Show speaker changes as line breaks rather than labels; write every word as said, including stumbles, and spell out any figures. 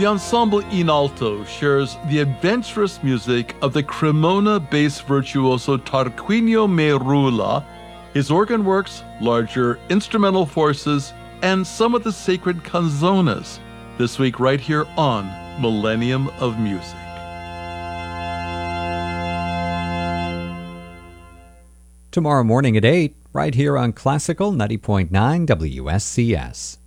the ensemble In Alto shares the adventurous music of the Cremona bass virtuoso Tarquinio Merula, his organ works, larger instrumental forces, and some of the sacred canzonas, this week right here on Millennium of Music.
Tomorrow morning at eight, right here on Classical ninety point nine W S C S.